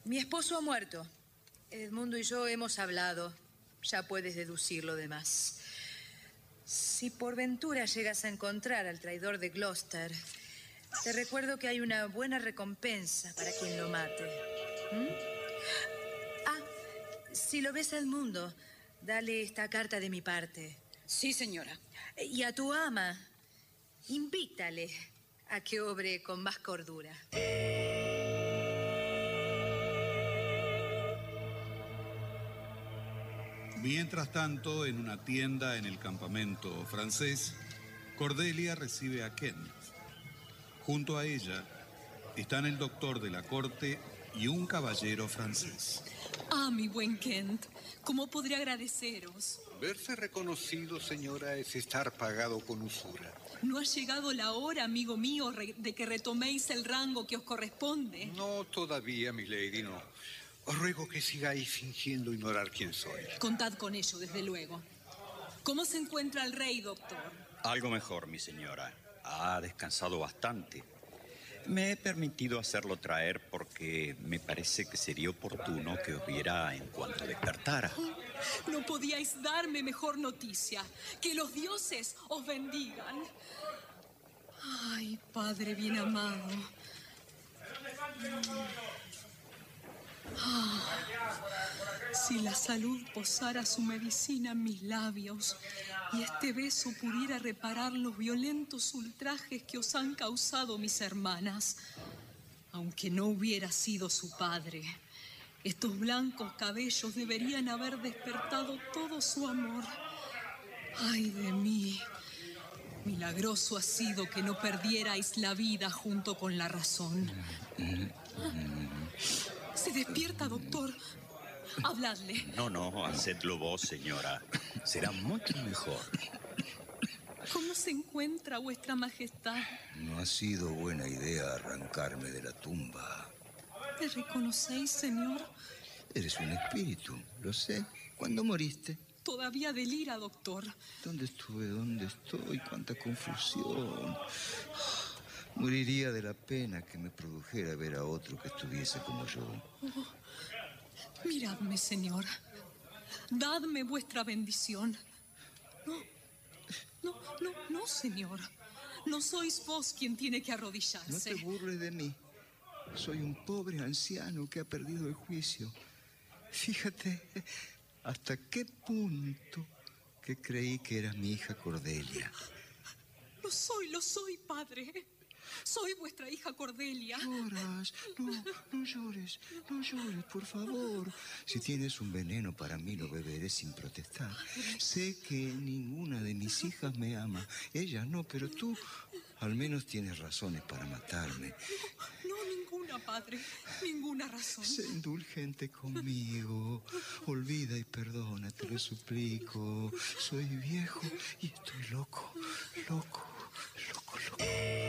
Mi esposo ha muerto. Edmundo y yo hemos hablado. Ya puedes deducir lo demás. Si por ventura llegas a encontrar al traidor de Gloucester, te recuerdo que hay una buena recompensa para quien lo mate. Si lo ves a Edmundo, dale esta carta de mi parte. Sí, señora. Y a tu ama, invítale a que obre con más cordura. Mientras tanto, en una tienda en el campamento francés, Cordelia recibe a Kent. Junto a ella están el doctor de la corte y un caballero francés. Mi buen Kent, ¿cómo podría agradeceros? Verse reconocido, señora, es estar pagado con usura. ¿No ha llegado la hora, amigo mío, de que retoméis el rango que os corresponde? No, todavía, milady, no. Os ruego que sigáis fingiendo ignorar quién soy. Contad con ello, desde luego. ¿Cómo se encuentra el rey, doctor? Algo mejor, mi señora. Ha descansado bastante. Me he permitido hacerlo traer porque me parece que sería oportuno que os viera en cuanto despertara. No podíais darme mejor noticia. Que los dioses os bendigan. Ay, Padre bien amado. Si la salud posara su medicina en mis labios y este beso pudiera reparar los violentos ultrajes que os han causado mis hermanas, aunque no hubiera sido su padre, estos blancos cabellos deberían haber despertado todo su amor. Ay de mí, milagroso ha sido que no perdierais la vida junto con la razón. Se despierta, doctor. Habladle. No, hacedlo vos, señora. Será mucho mejor. ¿Cómo se encuentra vuestra majestad? No ha sido buena idea arrancarme de la tumba. ¿Me reconocéis, señor? Eres un espíritu, lo sé. ¿Cuándo moriste? Todavía delira, doctor. ¿Dónde estuve? ¿Dónde estoy? ¡Cuánta confusión! Moriría de la pena que me produjera ver a otro que estuviese como yo. Miradme, señor. Dadme vuestra bendición. No, señor. No sois vos quien tiene que arrodillarse. No te burles de mí. Soy un pobre anciano que ha perdido el juicio. Fíjate hasta qué punto que creí que era mi hija Cordelia. Lo soy, padre. Soy vuestra hija Cordelia. Lloras. No llores, por favor. Si tienes un veneno para mí, lo beberé sin protestar. Sé que ninguna de mis hijas me ama. Ella no, pero tú al menos tienes razones para matarme. No, ninguna, padre. Ninguna razón. Sé indulgente conmigo. Olvida y perdona, te lo suplico. Soy viejo y estoy loco.